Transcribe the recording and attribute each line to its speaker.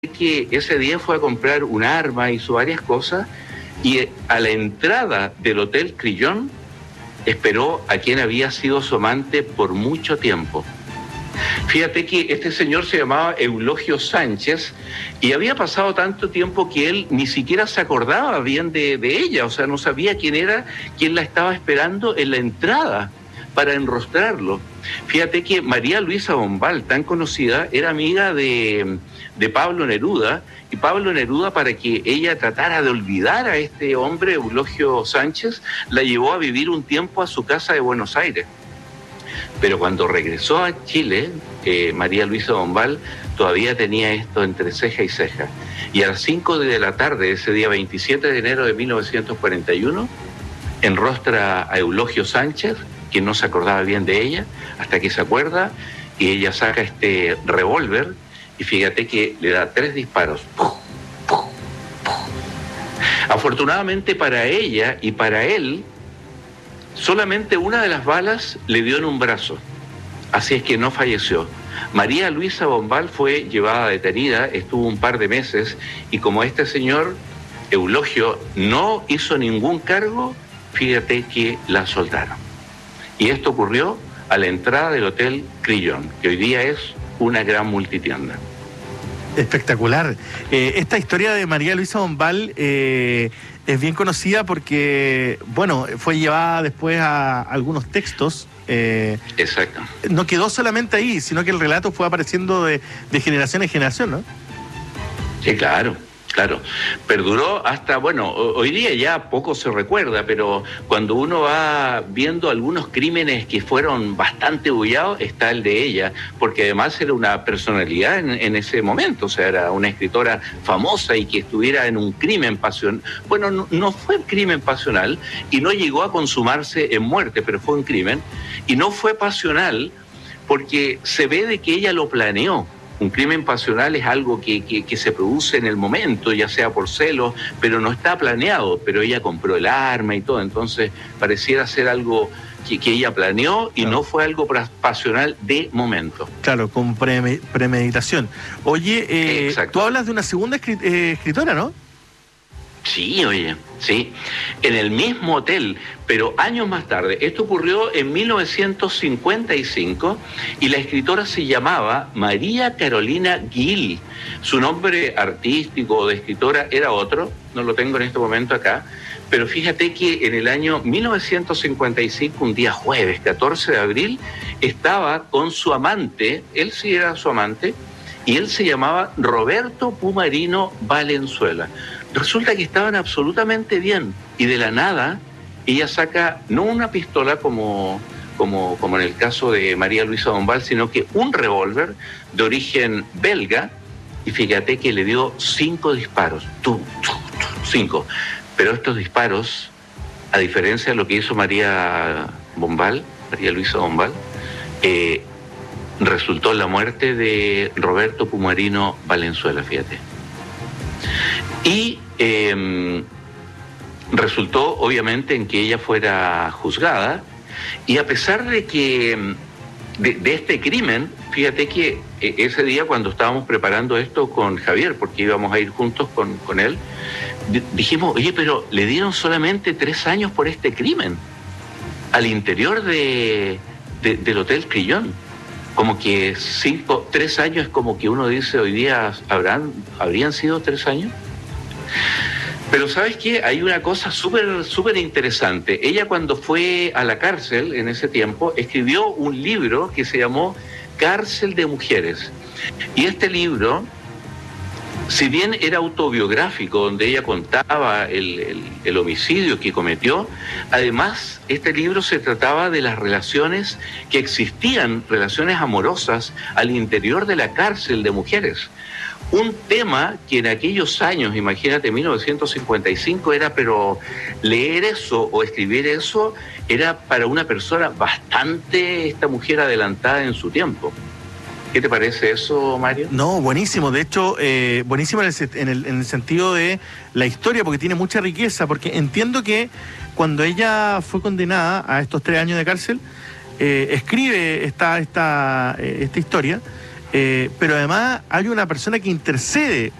Speaker 1: que ese día fue a comprar un arma, hizo varias cosas, y a la entrada del Hotel Crillon esperó a quien había sido su amante por mucho tiempo. Fíjate que este señor se llamaba Eulogio Sánchez y había pasado tanto tiempo que él ni siquiera se acordaba bien de ella, o sea, no sabía quién era, quién la estaba esperando en la entrada para enrostrarlo. Fíjate que María Luisa Bombal, tan conocida, era amiga de Pablo Neruda, y Pablo Neruda, para que ella tratara de olvidar a este hombre, Eulogio Sánchez, la llevó a vivir un tiempo a su casa de Buenos Aires. Pero cuando regresó a Chile, María Luisa Bombal todavía tenía esto entre ceja y ceja. Y a las 5 de la tarde, ese día 27 de enero de 1941, enrostra a Eulogio Sánchez, quien no se acordaba bien de ella, hasta que se acuerda, y ella saca este revólver, y fíjate que le da 3 disparos. ¡Puf! ¡Puf! ¡Puf! Afortunadamente para ella y para él, solamente una de las balas le dio en un brazo, así es que no falleció. María Luisa Bombal fue llevada detenida, estuvo un par de meses, y como este señor, Eulogio, no hizo ningún cargo, fíjate que la soltaron. Y esto ocurrió a la entrada del Hotel Crillon, que hoy día es una gran multitienda.
Speaker 2: Espectacular. Esta historia de María Luisa Bombal es bien conocida porque, bueno, fue llevada después a algunos textos.
Speaker 1: Exacto.
Speaker 2: No quedó solamente ahí, sino que el relato fue apareciendo de generación en generación, ¿no?
Speaker 1: Sí, claro. Claro, perduró hasta, bueno, hoy día ya poco se recuerda, pero cuando uno va viendo algunos crímenes que fueron bastante bullados, está el de ella, porque además era una personalidad en ese momento, o sea, era una escritora famosa y que estuviera en un crimen pasional. Bueno, no fue crimen pasional y no llegó a consumarse en muerte, pero fue un crimen, y no fue pasional porque se ve de que ella lo planeó. Un crimen pasional es algo que se produce en el momento, ya sea por celos, pero no está planeado. Pero ella compró el arma y todo, entonces pareciera ser algo que ella planeó y claro, no fue algo pasional de momento.
Speaker 2: Claro, con premeditación. Oye, tú hablas de una segunda escritora, ¿no?
Speaker 1: Sí, oye, sí, en el mismo hotel, pero años más tarde. Esto ocurrió en 1955 y la escritora se llamaba María Carolina Gil. Su nombre artístico de escritora era otro, no lo tengo en este momento acá, pero fíjate que en el año 1955, un día jueves, 14 de abril, estaba con su amante, él sí era su amante, y él se llamaba Roberto Pumarino Valenzuela. Resulta que estaban absolutamente bien y de la nada ella saca no una pistola como en el caso de María Luisa Bombal, sino que un revólver de origen belga, y fíjate que le dio 5 disparos, 5. Pero estos disparos, a diferencia de lo que hizo María Luisa Bombal, resultó en la muerte de Roberto Pumarino Valenzuela, fíjate. Y resultó obviamente en que ella fuera juzgada, y a pesar de que de este crimen, fíjate que ese día cuando estábamos preparando esto con Javier, porque íbamos a ir juntos con él, dijimos, oye, pero le dieron solamente 3 años por este crimen al interior del Hotel Crillon. Como que 3 años es como que uno dice hoy día, ¿habrían sido 3 años? Pero ¿sabes qué? Hay una cosa súper interesante. Ella, cuando fue a la cárcel en ese tiempo, escribió un libro que se llamó Cárcel de Mujeres. Y este libro, si bien era autobiográfico, donde ella contaba el homicidio que cometió, además este libro se trataba de las relaciones que existían, relaciones amorosas al interior de la cárcel de mujeres. Un tema que en aquellos años, imagínate, 1955, era, pero leer eso o escribir eso era para una persona bastante, esta mujer adelantada en su tiempo. ¿Qué te parece eso, Mario?
Speaker 2: No, buenísimo. De hecho, buenísimo en el sentido de la historia, porque tiene mucha riqueza, porque entiendo que cuando ella fue condenada a estos 3 años de cárcel, escribe esta historia, pero además hay una persona que intercede